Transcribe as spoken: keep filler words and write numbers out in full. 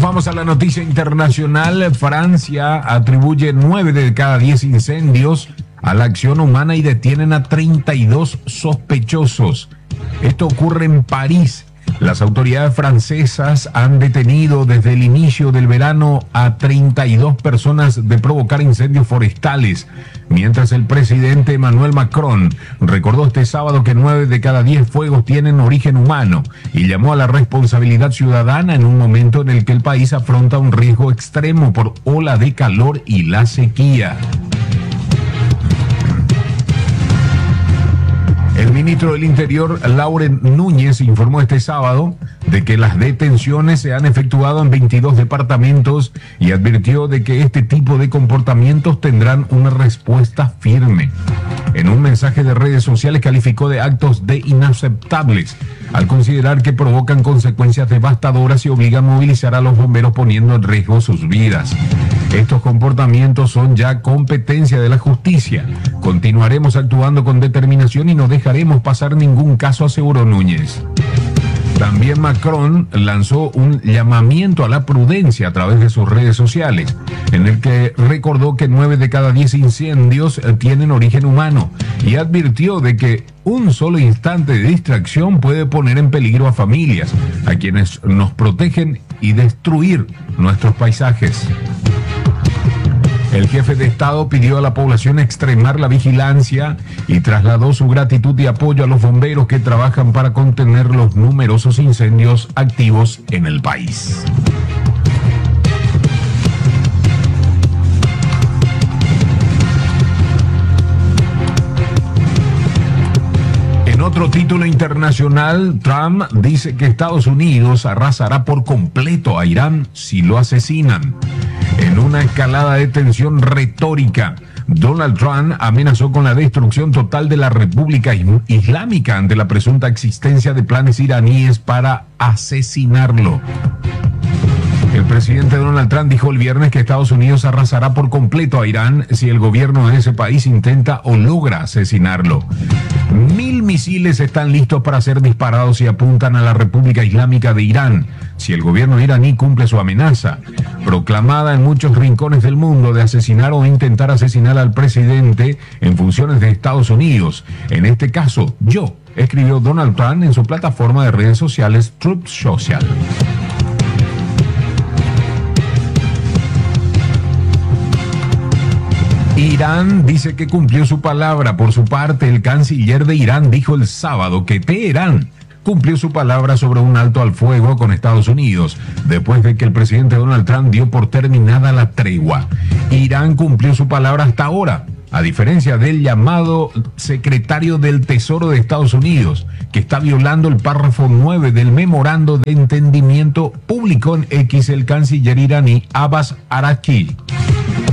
Vamos a la noticia internacional. Francia atribuye nueve de cada diez incendios a la acción humana y detienen a treinta y dos sospechosos. Esto ocurre en París. Las autoridades francesas han detenido desde el inicio del verano a treinta y dos personas de provocar incendios forestales, mientras el presidente Emmanuel Macron recordó este sábado que nueve de cada diez fuegos tienen origen humano y llamó a la responsabilidad ciudadana en un momento en el que el país afronta un riesgo extremo por ola de calor y la sequía. El ministro del Interior, Laurent Núñez, informó este sábado de que las detenciones se han efectuado en veintidós departamentos y advirtió de que este tipo de comportamientos tendrán una respuesta firme. En un mensaje de redes sociales calificó de actos de inaceptables al considerar que provocan consecuencias devastadoras y obligan a movilizar a los bomberos poniendo en riesgo sus vidas. Estos comportamientos son ya competencia de la justicia. Continuaremos actuando con determinación y no dejaremos pasar ningún caso, aseguró Núñez. También Macron lanzó un llamamiento a la prudencia a través de sus redes sociales, en el que recordó que nueve de cada diez incendios tienen origen humano y advirtió de que un solo instante de distracción puede poner en peligro a familias, a quienes nos protegen y destruir nuestros paisajes. El jefe de Estado pidió a la población extremar la vigilancia y trasladó su gratitud y apoyo a los bomberos que trabajan para contener los numerosos incendios activos en el país. En otro título internacional, Trump dice que Estados Unidos arrasará por completo a Irán si lo asesinan. En una escalada de tensión retórica, Donald Trump amenazó con la destrucción total de la República Islámica ante la presunta existencia de planes iraníes para asesinarlo. El presidente Donald Trump dijo el viernes que Estados Unidos arrasará por completo a Irán si el gobierno de ese país intenta o logra asesinarlo. Mil misiles están listos para ser disparados y apuntan a la República Islámica de Irán si el gobierno iraní cumple su amenaza, proclamada en muchos rincones del mundo, de asesinar o intentar asesinar al presidente en funciones de Estados Unidos. En este caso, yo, escribió Donald Trump en su plataforma de redes sociales Truth Social. Irán dice que cumplió su palabra. Por su parte, el canciller de Irán dijo el sábado que Teherán cumplió su palabra sobre un alto al fuego con Estados Unidos, después de que el presidente Donald Trump dio por terminada la tregua. Irán cumplió su palabra hasta ahora, a diferencia del llamado secretario del Tesoro de Estados Unidos, que está violando el párrafo nueve del memorando de entendimiento, publicó en X el canciller iraní Abbas Araqchi.